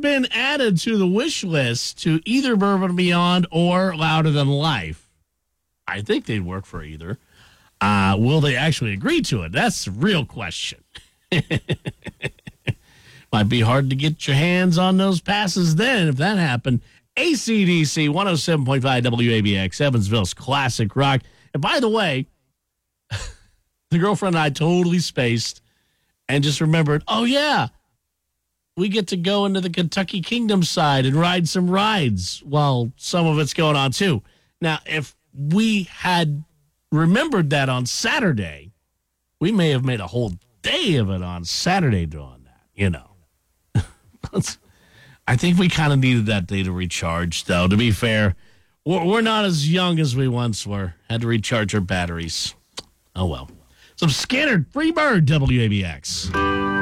been added to the wish list to either Bourbon Beyond or Louder Than Life. I think they'd work for either. Will they actually agree to it? That's the real question. Might be hard to get your hands on those passes then if that happened. AC/DC 107.5 WABX, Evansville's classic rock. And by the way, the girlfriend and I totally spaced and just remembered, oh, yeah, we get to go into the Kentucky Kingdom side and ride some rides while some of it's going on, too. Now, if we had remembered that on Saturday, we may have made a whole day of it on Saturday doing that, you know. I think we kind of needed that day to recharge, though, to be fair. We're not as young as we once were. Had to recharge our batteries. Oh, well. Some Scattered Freebird, WABX.